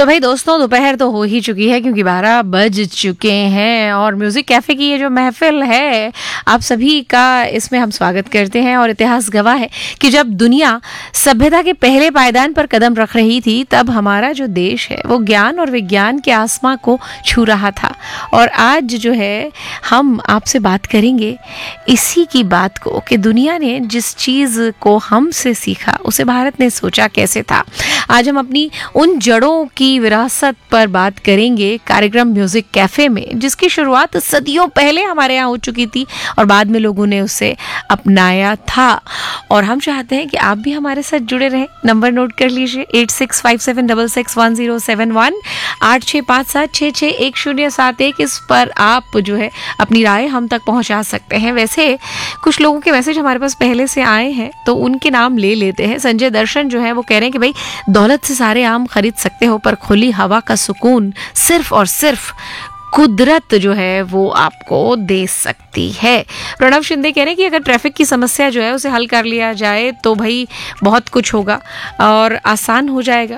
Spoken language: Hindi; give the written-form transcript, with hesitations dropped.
तो भाई दोस्तों, दोपहर तो हो ही चुकी है क्योंकि 12 बज चुके हैं और म्यूजिक कैफे की ये जो महफिल है, आप सभी का इसमें हम स्वागत करते हैं। और इतिहास गवाह है कि जब दुनिया सभ्यता के पहले पायदान पर कदम रख रही थी, तब हमारा जो देश है वो ज्ञान और विज्ञान के आसमां को छू रहा था। और आज जो है हम आपसे बात करेंगे इसी की बात को कि दुनिया ने जिस चीज़ को हमसे सीखा उसे भारत ने सोचा कैसे था। आज हम अपनी उन जड़ों की विरासत पर बात करेंगे कार्यक्रम म्यूजिक कैफे में, जिसकी शुरुआत सदियों पहले हमारे यहाँ हो चुकी थी और बाद में लोगों ने उसे अपनाया था। और हम चाहते हैं कि आप भी हमारे साथ जुड़े रहें। नंबर नोट कर लीजिए 8657661071, 8657661071। इस पर आप जो है अपनी राय हम तक पहुंचा सकते हैं। वैसे कुछ लोगों के मैसेज हमारे पास पहले से आए हैं तो उनके नाम ले लेते हैं। संजय दर्शन जो है वो कह रहे हैं कि भाई, दौलत से सारे आम खरीद सकते हो पर खुली हवा का सुकून सिर्फ और सिर्फ कुदरत जो है वो आपको दे सकती है। प्रणव शिंदे कह रहे हैं कि अगर ट्रैफिक की समस्या जो है उसे हल कर लिया जाए तो भाई बहुत कुछ होगा और आसान हो जाएगा।